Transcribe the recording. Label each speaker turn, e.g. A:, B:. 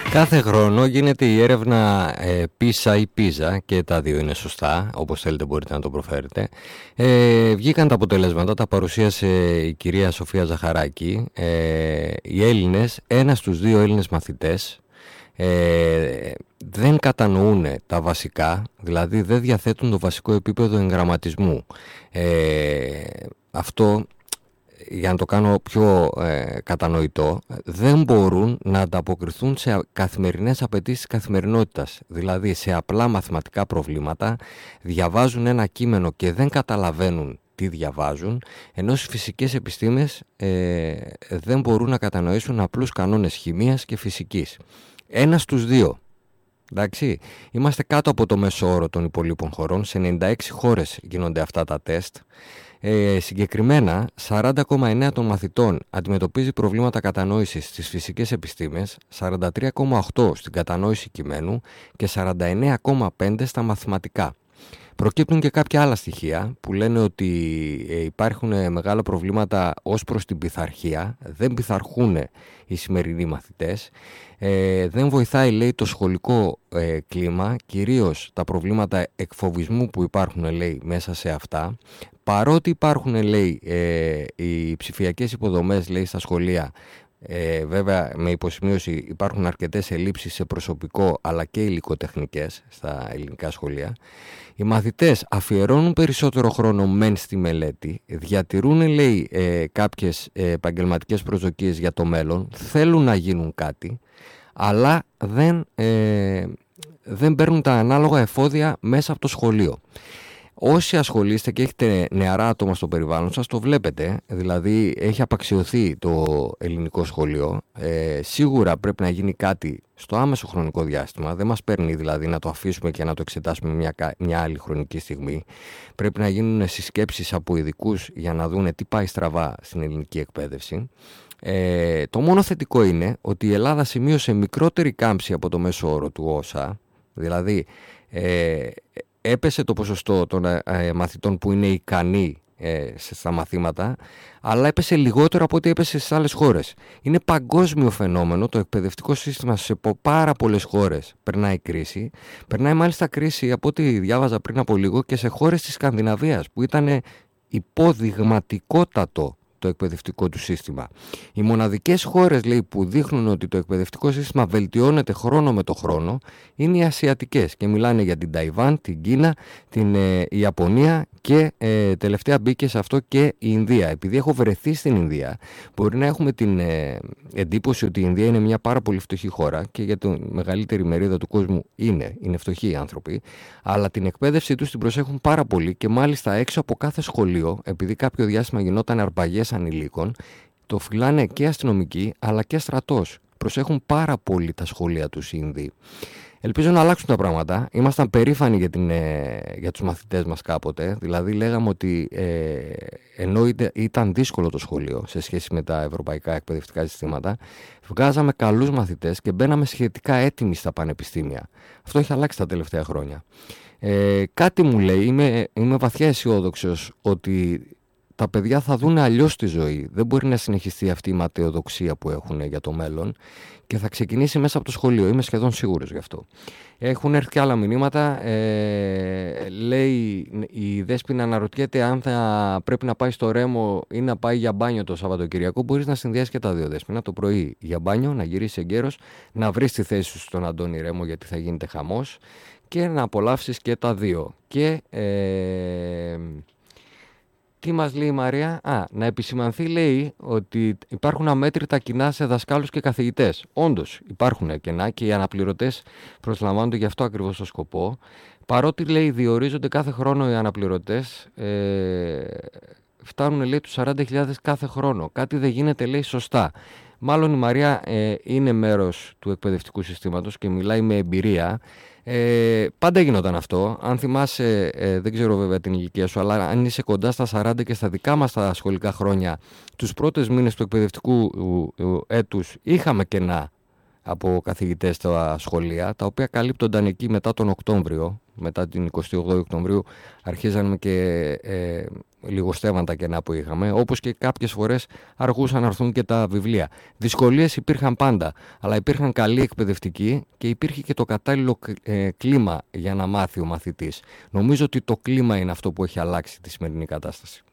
A: Κάθε χρόνο γίνεται η έρευνα PISA ή PISA, και τα δύο είναι σωστά, όπως θέλετε μπορείτε να το προφέρετε. Βγήκαν τα αποτελέσματα, τα παρουσίασε η κυρία Σοφία Ζαχαράκη. Οι Έλληνες, ένας στους δύο Έλληνες μαθητές, δεν κατανοούν τα βασικά, δηλαδή δεν διαθέτουν το βασικό επίπεδο εγγραμματισμού. Αυτό, για να το κάνω πιο κατανοητό, δεν μπορούν να ανταποκριθούν σε καθημερινές απαιτήσεις καθημερινότητας. Δηλαδή σε απλά μαθηματικά προβλήματα διαβάζουν ένα κείμενο και δεν καταλαβαίνουν τι διαβάζουν, ενώ στις φυσικές επιστήμες δεν μπορούν να κατανοήσουν απλούς κανόνες χημείας και φυσικής. Ένας στους δύο. Εντάξει, είμαστε κάτω από το μέσο όρο των υπολείπων χωρών. Σε 96 χώρες γίνονται αυτά τα τεστ. Συγκεκριμένα 40,9 των μαθητών αντιμετωπίζει προβλήματα κατανόησης στις φυσικές επιστήμες, 43,8 στην κατανόηση κειμένου και 49,5 στα μαθηματικά. Προκύπτουν και κάποια άλλα στοιχεία που λένε ότι υπάρχουν μεγάλα προβλήματα ως προς την πειθαρχία, δεν πειθαρχούν οι σημερινοί μαθητές, δεν βοηθάει, λέει, το σχολικό κλίμα, κυρίως τα προβλήματα εκφοβισμού που υπάρχουν, λέει, μέσα σε αυτά. Παρότι υπάρχουν, λέει, οι ψηφιακές υποδομές, λέει, στα σχολεία, βέβαια με υποσημείωση υπάρχουν αρκετές ελλείψεις σε προσωπικό αλλά και υλικοτεχνικές στα ελληνικά σχολεία, οι μαθητές αφιερώνουν περισσότερο χρόνο μεν στη μελέτη, διατηρούν, λέει, κάποιες επαγγελματικές προσδοκίες για το μέλλον, θέλουν να γίνουν κάτι, αλλά δεν παίρνουν τα ανάλογα εφόδια μέσα από το σχολείο. Όσοι ασχολείστε και έχετε νεαρά άτομα στο περιβάλλον σας, το βλέπετε, δηλαδή έχει απαξιωθεί το ελληνικό σχολείο. Σίγουρα πρέπει να γίνει κάτι στο άμεσο χρονικό διάστημα, δεν μας παίρνει δηλαδή να το αφήσουμε και να το εξετάσουμε μια άλλη χρονική στιγμή. Πρέπει να γίνουν συσκέψεις από ειδικούς για να δούνε τι πάει στραβά στην ελληνική εκπαίδευση. Το μόνο θετικό είναι ότι η Ελλάδα σημείωσε μικρότερη κάμψη από το μέσο όρο του ΩΣΑ, δηλαδή έπεσε το ποσοστό των μαθητών που είναι ικανοί στα μαθήματα, αλλά έπεσε λιγότερο από ό,τι έπεσε στις άλλες χώρες. Είναι παγκόσμιο φαινόμενο, το εκπαιδευτικό σύστημα σε πάρα πολλές χώρες περνάει κρίση. Περνάει μάλιστα κρίση, από ό,τι διάβαζα πριν από λίγο, και σε χώρες της Σκανδιναβίας που ήταν υποδειγματικότατο το εκπαιδευτικό του σύστημα. Οι μοναδικές χώρες, λέει, που δείχνουν ότι το εκπαιδευτικό σύστημα βελτιώνεται χρόνο με το χρόνο είναι οι ασιατικές, και μιλάνε για την Ταϊβάν, την Κίνα, την Ιαπωνία και τελευταία μπήκε σε αυτό και η Ινδία. Επειδή έχω βρεθεί στην Ινδία, μπορεί να έχουμε την εντύπωση ότι η Ινδία είναι μια πάρα πολύ φτωχή χώρα, και για τη μεγαλύτερη μερίδα του κόσμου είναι φτωχοί οι άνθρωποι, αλλά την εκπαίδευση τους την προσέχουν πάρα πολύ, και μάλιστα έξω από κάθε σχολείο, επειδή κάποιο διάστημα γινόταν αρπαγές ανηλίκων, το φυλάνε και αστυνομικοί αλλά και στρατός. Προσέχουν πάρα πολύ τα σχολεία τους οι Ινδοί. Ελπίζω να αλλάξουν τα πράγματα. Ήμασταν περήφανοι για τους μαθητές μας κάποτε. Δηλαδή λέγαμε ότι ενώ ήταν δύσκολο το σχολείο σε σχέση με τα ευρωπαϊκά εκπαιδευτικά συστήματα, βγάζαμε καλούς μαθητές και μπαίναμε σχετικά έτοιμοι στα πανεπιστήμια. Αυτό έχει αλλάξει τα τελευταία χρόνια. Κάτι μου λέει, είμαι βαθιά αισιόδοξος ότι τα παιδιά θα δουν αλλιώς τη ζωή. Δεν μπορεί να συνεχιστεί αυτή η ματαιοδοξία που έχουν για το μέλλον, και θα ξεκινήσει μέσα από το σχολείο. Είμαι σχεδόν σίγουρος γι' αυτό. Έχουν έρθει και άλλα μηνύματα. Λέει η Δέσποινα, αναρωτιέται αν θα πρέπει να πάει στο Ρέμο ή να πάει για μπάνιο το Σαββατοκυριακό. Μπορείς να συνδυάσεις και τα δύο, Δέσποινα. Το πρωί για μπάνιο, να γυρίσεις εγκαίρος, να βρεις τη θέση σου στον Αντώνη Ρέμο, γιατί θα γίνεται χαμός, και να απολαύσεις και τα δύο. Και τι μας λέει η Μαρία? Να επισημανθεί, λέει, ότι υπάρχουν αμέτρητα κοινά σε δασκάλους και καθηγητές. Όντως υπάρχουν κενά και οι αναπληρωτές προσλαμβάνονται γι' αυτό ακριβώς το σκοπό. Παρότι, λέει, διορίζονται κάθε χρόνο οι αναπληρωτές, φτάνουν, λέει, τους 40.000 κάθε χρόνο. Κάτι δεν γίνεται, λέει, σωστά. Μάλλον η Μαρία είναι μέρος του εκπαιδευτικού συστήματος και μιλάει με εμπειρία. Πάντα γινόταν αυτό. Αν θυμάσαι, δεν ξέρω βέβαια την ηλικία σου, αλλά αν είσαι κοντά στα 40 και στα δικά μας τα σχολικά χρόνια, τους πρώτες μήνες του εκπαιδευτικού έτους είχαμε κενά από καθηγητές στα σχολεία, τα οποία καλύπτονταν εκεί μετά τον Οκτώβριο, μετά την 28 Οκτωβρίου αρχίζαν και λιγοστεύαν τα κενά που είχαμε, όπως και κάποιες φορές αργούσαν να έρθουν και τα βιβλία. Δυσκολίες υπήρχαν πάντα, αλλά υπήρχαν καλοί εκπαιδευτικοί και υπήρχε και το κατάλληλο κλίμα για να μάθει ο μαθητής. Νομίζω ότι το κλίμα είναι αυτό που έχει αλλάξει τη σημερινή κατάσταση.